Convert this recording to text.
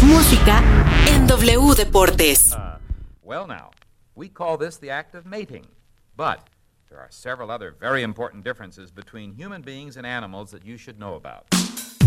música en W Deportes. Well now, we call this the act of mating, but there are several other very important differences between human beings and animals that you should know about.